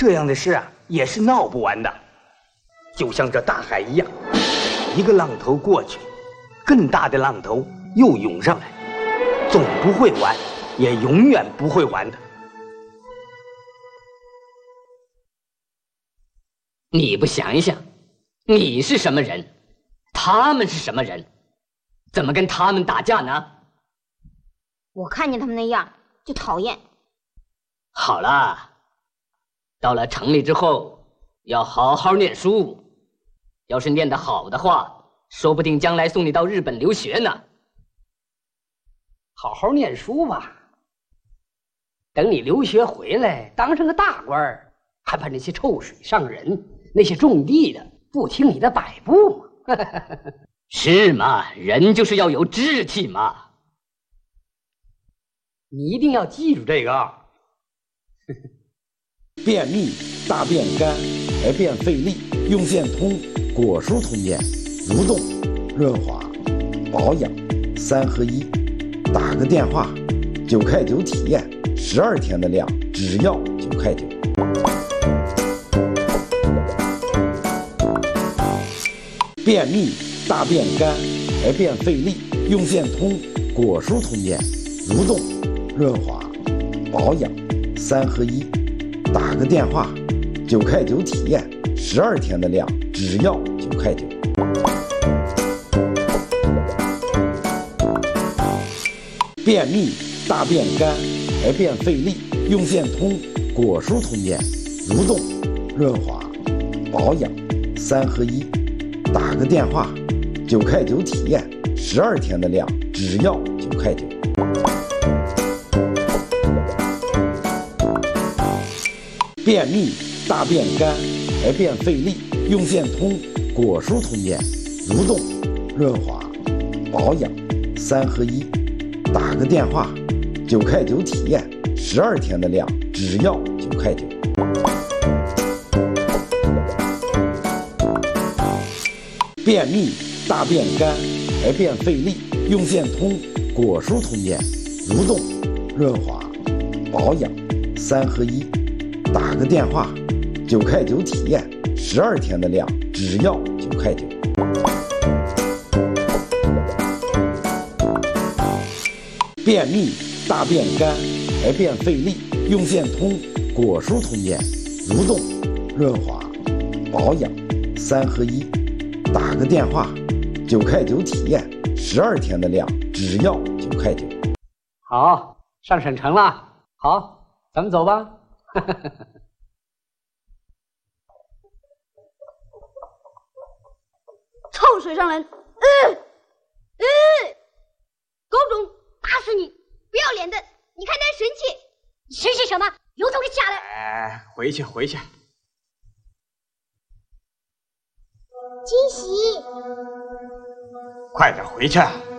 这样的事啊，也是闹不完的。就像这大海一样，一个浪头过去，更大的浪头又涌上来，总不会完，也永远不会完的。 你不想一想，你是什么人，他们是什么人，怎么跟他们打架呢？ 我看见他们那样就讨厌。 好了，到了城里之后，要好好念书。要是念得好的话，说不定将来送你到日本留学呢。 好好念书吧，等你留学回来，当上个大官儿，还怕那些臭水上人，那些种地的不听你的摆布吗？ 是嘛，人就是要有志气嘛。 你一定要记住这个。 便秘、大便干、排便费力，用健通果蔬通便，蠕动、润滑、保养3合1。打个电话，9块9体验，12天的量只要9块9。便秘、大便干、排便费力，用健通果蔬通便，蠕动、润滑、保养3合1。打个电话，9块9体验，12天的量只要9块9。便秘、大便干、排便费力，用健通果蔬通便，蠕动、润滑、保养3合1。打个电话，9块9体验，12天的量只要9块9。便秘、大便干、排便费力，用健通果蔬通便，蠕动、润滑、保养3合1。打个电话，9块9体验，12天的量只要9块9。便秘、大便干、排便费力，用健通果蔬通便，蠕动、润滑、保养3合1。打个电话，9块9体验，12天的量只要9块9。便秘、大便干、排便费力，用健通果蔬通便，蠕动、润滑、保养3合1。打个电话，9块9体验，12天的量只要9块9。 好，上省城了。好，咱们走吧。 臭水上人，狗种，打死你！不要脸的，你看他神气，你神气什么？油头给下来！ 哎，回去。 惊喜， 快点回去。